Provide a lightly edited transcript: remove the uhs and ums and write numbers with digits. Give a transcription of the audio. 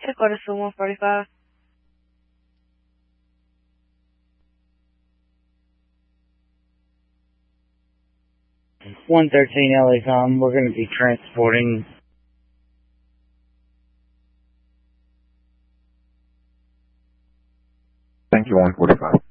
Dakota Sul 145. 113 LA, we're going to be transporting. Thank you, 145.